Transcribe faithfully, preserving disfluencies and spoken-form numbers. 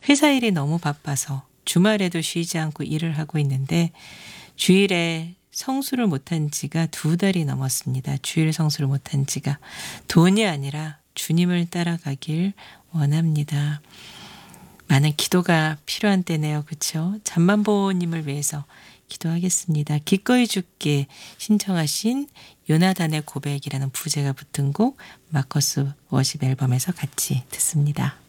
회사 일이 너무 바빠서 주말에도 쉬지 않고 일을 하고 있는데 주일에 성수를 못한 지가 두 달이 넘었습니다. 주일 성수를 못한 지가. 돈이 아니라 주님을 따라가길 원합니다. 많은 기도가 필요한 때네요. 그렇죠? 잠만보님을 위해서 기도하겠습니다. 기꺼이 죽게 신청하신 요나단의 고백이라는 부제가 붙은 곡 마커스 워십 앨범에서 같이 듣습니다.